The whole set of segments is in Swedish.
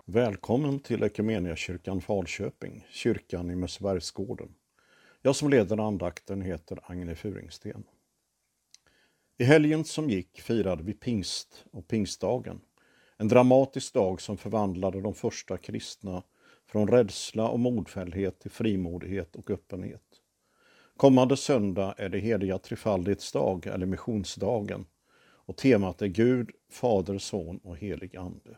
Välkommen till Equmeniakyrkan Falköping, kyrkan i Mössebergsgården. Jag som leder andakten heter Agne Furingsten. I helgen som gick firade vi pingst och pingstdagen. En dramatisk dag som förvandlade de första kristna från rädsla och modfälldhet till frimodighet och öppenhet. Kommande söndag är det heliga trefaldighetsdag eller missionsdagen och temat är Gud, Fader, Son och helig ande.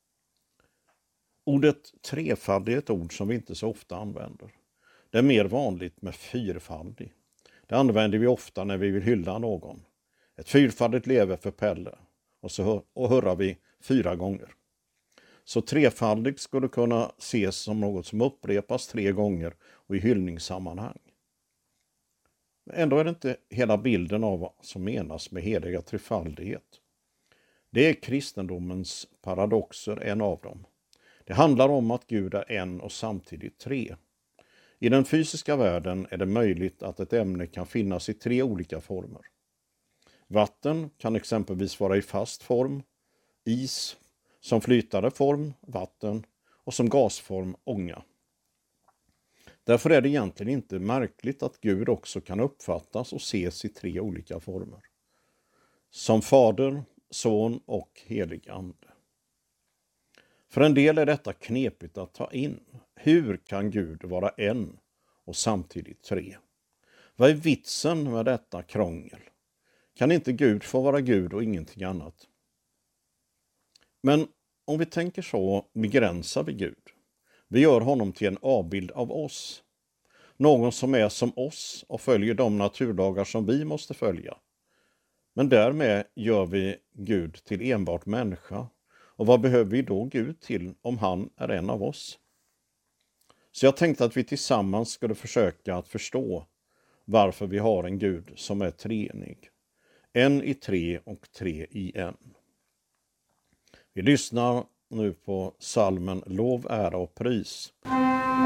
Ordet trefaldig är ett ord som vi inte så ofta använder. Det är mer vanligt med fyrfaldig. Det använder vi ofta när vi vill hylla någon. Ett fyrfaldigt leve för Pelle. Och hurrar vi 4 gånger. Så trefaldig skulle kunna ses som något som upprepas 3 gånger och i hyllningssammanhang. Ändå är det inte hela bilden av vad som menas med heliga trefaldighet. Det är kristendomens paradoxer, en av dem. Det handlar om att Gud är en och samtidigt 3. I den fysiska världen är det möjligt att ett ämne kan finnas i 3 olika former. Vatten kan exempelvis vara i fast form, is som flytande form, vatten och som gasform, ånga. Därför är det egentligen inte märkligt att Gud också kan uppfattas och ses i 3 olika former. Som Fader, Son och helig ande. För en del är detta knepigt att ta in. Hur kan Gud vara en och samtidigt 3? Vad är vitsen med detta krångel? Kan inte Gud få vara Gud och ingenting annat? Men om vi tänker så begränsar vi Gud. Vi gör honom till en avbild av oss. Någon som är som oss och följer de naturlagar som vi måste följa. Men därmed gör vi Gud till enbart människa. Och vad behöver vi då Gud till om han är en av oss? Så jag tänkte att vi tillsammans skulle försöka att förstå varför vi har en Gud som är treenig. En i 3 och 3 i 1. Vi lyssnar nu på psalmen Lov, ära och pris.